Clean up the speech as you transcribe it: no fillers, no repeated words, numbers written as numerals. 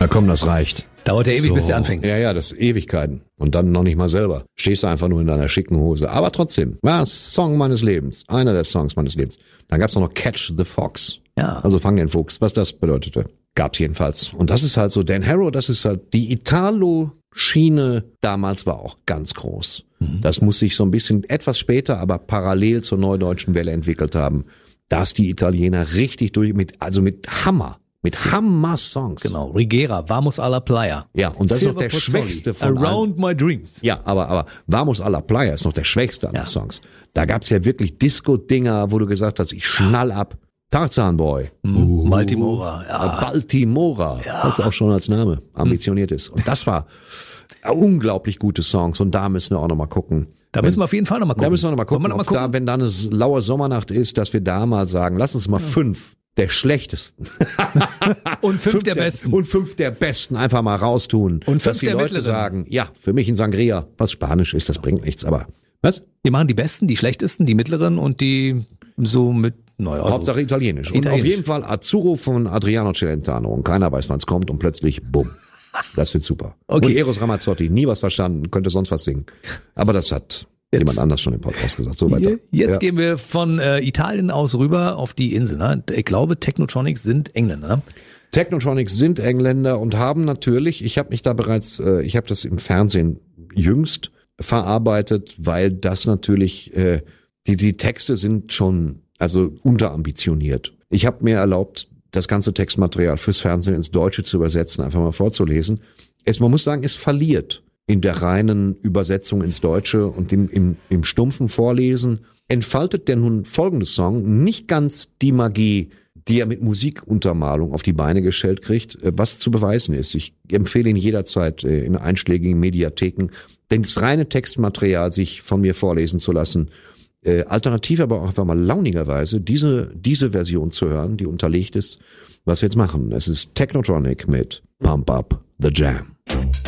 Na komm, das reicht. Dauert ja ewig, bis der anfängt. Ja, das ist Ewigkeiten. Und dann noch nicht mal selber. Stehst du einfach nur in deiner schicken Hose. Aber trotzdem, war Song meines Lebens. Einer der Songs meines Lebens. Dann gab's noch Catch the Fox. Ja. Also fang den Fuchs, was das bedeutete. Gab's jedenfalls. Und das ist halt so, Dan Harrow, das ist halt, die Italo-Schiene damals war auch ganz groß. Das muss sich so ein bisschen etwas später, aber parallel zur Neudeutschen Welle entwickelt haben. Dass die Italiener richtig mit Hammer-Songs. Genau, Rigera, Vamos alla Playa. Ja, und das Silver ist noch der Pozzoli, schwächste von Around My Dreams. Ja, aber Vamos alla Playa ist noch der schwächste aller Songs. Da gab's ja wirklich Disco-Dinger, wo du gesagt hast, ich schnall ab. Tarzan Boy. Baltimora, Baltimora, was auch schon als Name ambitioniert ist. Und das war unglaublich gute Songs. Und da müssen wir auch nochmal gucken. Da müssen wir auf jeden Fall nochmal gucken. Da müssen wir nochmal gucken, Wollen wir noch mal da, wenn da eine laue Sommernacht ist, dass wir da mal sagen, lass uns mal 5 der schlechtesten. Und 5 der besten. Und 5 der besten einfach mal raustun. Und 5 dass die der Leute mittleren. sagen, ja, für mich ein Sangria, was Spanisch ist, das bringt nichts, aber was? Wir machen die besten, die schlechtesten, die mittleren und die so mit, naja. Hauptsache Italienisch. Und auf jeden Fall Azzurro von Adriano Celentano. Und keiner weiß, wann es kommt und plötzlich bumm. Das wird super. Okay. Und Eros Ramazzotti, nie was verstanden, könnte sonst was singen. Aber das hat jemand anders schon im Podcast gesagt. So weiter. Jetzt Ja. gehen wir von Italien aus rüber auf die Insel. Ne? Ich glaube, Technotronics sind Engländer. Ne? Technotronics sind Engländer und haben natürlich, ich habe das im Fernsehen jüngst verarbeitet, weil das natürlich, die Texte sind schon, also unterambitioniert. Ich habe mir erlaubt, das ganze Textmaterial fürs Fernsehen ins Deutsche zu übersetzen, einfach mal vorzulesen. Man muss sagen, es verliert in der reinen Übersetzung ins Deutsche und im stumpfen Vorlesen entfaltet der nun folgende Song nicht ganz die Magie, die er mit Musikuntermalung auf die Beine gestellt kriegt, was zu beweisen ist. Ich empfehle ihn jederzeit in einschlägigen Mediatheken, denn das reine Textmaterial sich von mir vorlesen zu lassen, alternativ aber auch einfach mal launigerweise diese Version zu hören, die unterlegt ist, was wir jetzt machen. Es ist Technotronic mit Pump Up the Jam.